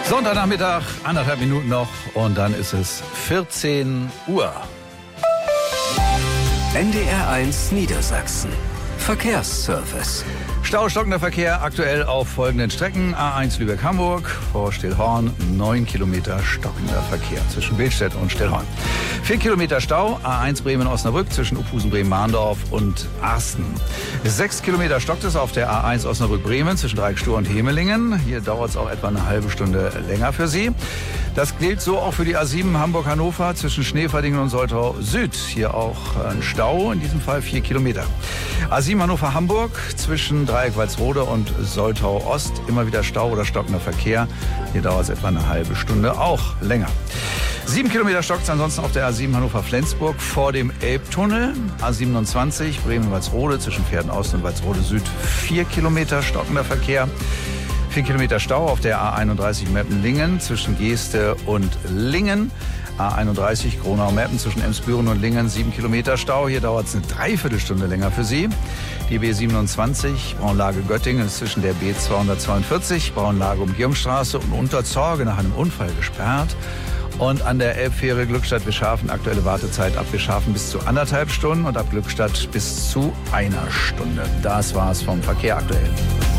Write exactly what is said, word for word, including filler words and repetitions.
Sonntagnachmittag, anderthalb Minuten noch und dann ist es vierzehn Uhr. N D R eins Niedersachsen. Verkehrsservice. Stau, stockender Verkehr aktuell auf folgenden Strecken. A eins Lübeck-Hamburg, vor Stillhorn, neun Kilometer stockender Verkehr zwischen Billstedt und Stillhorn. vier Kilometer Stau, A eins Bremen-Osnabrück zwischen Uphusen, Bremen-Mahndorf und Arsten. sechs Kilometer stockt es auf der A eins Osnabrück-Bremen zwischen Dreieckstuhr und Hemelingen. Hier dauert es auch etwa eine halbe Stunde länger für Sie. Das gilt so auch für die A sieben Hamburg-Hannover zwischen Schneverdingen und Soltau Süd. Hier auch ein Stau, in diesem Fall vier Kilometer. A sieben Hannover-Hamburg zwischen Dreieck-Walsrode und Soltau Ost. Immer wieder Stau oder stockender Verkehr. Hier dauert es etwa eine halbe Stunde, auch länger. Sieben Kilometer stockt es ansonsten auf der A sieben Hannover-Flensburg vor dem Elbtunnel. A siebenundzwanzig Bremen-Walsrode zwischen Pferden-Ost und Walsrode Süd. Vier Kilometer stockender Verkehr. Vier Kilometer Stau auf der A einunddreißig Meppen-Lingen zwischen Geeste und Lingen. A einunddreißig Gronau-Meppen zwischen Emsbüren und Lingen. Sieben Kilometer Stau. Hier dauert es eine Dreiviertelstunde länger für Sie. Die B siebenundzwanzig Braunlage Göttingen ist zwischen der B zweihundertzweiundvierzig Braunlage Umgehungsstraße und Unterzorge nach einem Unfall gesperrt. Und an der Elbfähre Glückstadt-Wischhafen aktuelle Wartezeit ab Wischhafen bis zu anderthalb Stunden und ab Glückstadt bis zu einer Stunde. Das war's vom Verkehr aktuell.